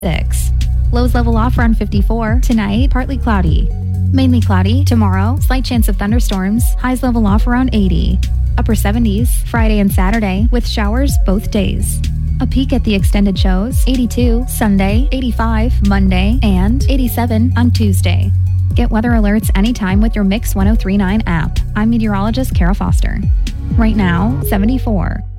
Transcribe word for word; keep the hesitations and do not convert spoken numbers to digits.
six. Lows level off around fifty-four. Tonight, partly cloudy. Mainly cloudy. Tomorrow, slight chance of thunderstorms. Highs level off around eighty. Upper seventies, Friday and Saturday, with showers both days. A peek at the extended shows, eighty-two, Sunday, eighty-five, Monday, and eighty-seven on Tuesday. Get weather alerts anytime with your Mix one oh three point nine app. I'm meteorologist Kara Foster. Right now, seventy-four.